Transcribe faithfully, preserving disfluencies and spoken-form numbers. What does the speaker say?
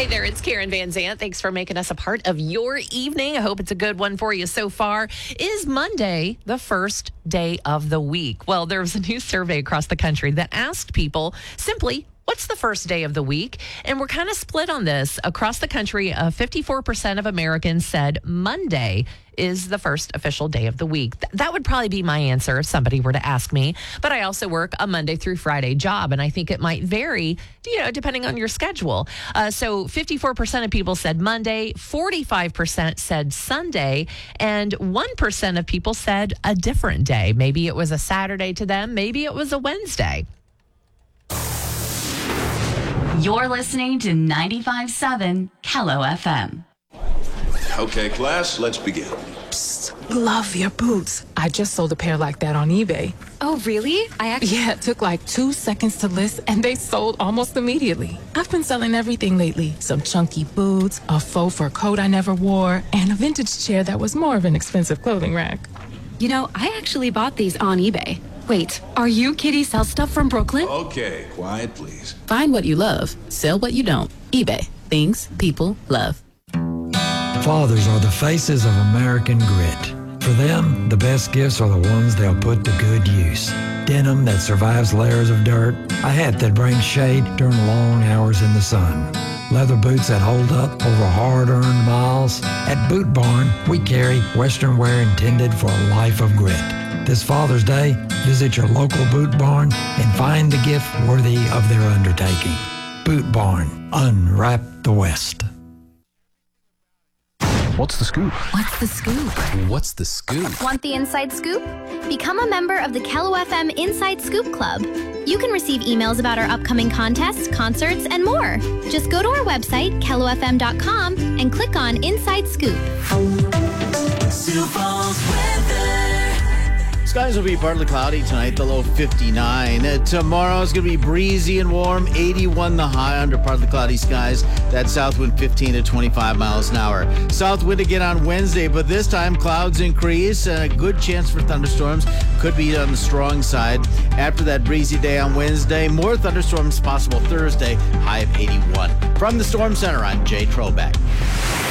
Hey there, it's Karen Van Zant. Thanks for making us a part of your evening. I hope it's a good one for you so far. Is Monday the first day of the week? Well, there was a new survey across the country that asked people simply, what's the first day of the week? And we're kind of split on this. Across the country, uh, fifty-four percent of Americans said Monday is the first official day of the week. Th- that would probably be my answer if somebody were to ask me. But I also work a Monday through Friday job, and I think it might vary, you know, depending on your schedule. Uh, so fifty-four percent of people said Monday, forty-five percent said Sunday, and one percent of people said a different day. Maybe it was a Saturday to them, maybe it was a Wednesday. You're listening to ninety-five point seven Kello F M. Okay, class, let's begin. Psst, love your boots. I just sold a pair like that on eBay. Oh, really? I actually... Yeah, it took like two seconds to list, and they sold almost immediately. I've been selling everything lately. Some chunky boots, a faux fur coat I never wore, and a vintage chair that was more of an expensive clothing rack. You know, I actually bought these on eBay. Wait, are you Kitty Sell Stuff from Brooklyn? Okay, quiet, please. Find what you love, sell what you don't. eBay. Things people love. Fathers are the faces of American grit. For them, the best gifts are the ones they'll put to good use. Denim that survives layers of dirt, a hat that brings shade during long hours in the sun. Leather boots that hold up over hard-earned miles. At Boot Barn, we carry Western wear intended for a life of grit. This Father's Day, visit your local Boot Barn and find the gift worthy of their undertaking. Boot Barn, unwrap the West. What's the scoop? What's the scoop? What's the scoop? Want the inside scoop? Become a member of the Kello F M Inside Scoop Club. You can receive emails about our upcoming contests, concerts, and more. Just go to our website, kello f m dot com, and click on Inside Scoop. Sioux Falls weather. Skies will be partly cloudy tonight, the low fifty-nine. Uh, tomorrow it's going to be breezy and warm, eighty-one the high under partly cloudy skies. That south wind fifteen to twenty-five miles an hour. South wind again on Wednesday, but this time clouds increase. A good chance for thunderstorms. Could be on the strong side. After that breezy day on Wednesday, more thunderstorms possible Thursday, high of eighty-one. From the Storm Center, I'm Jay Trobeck.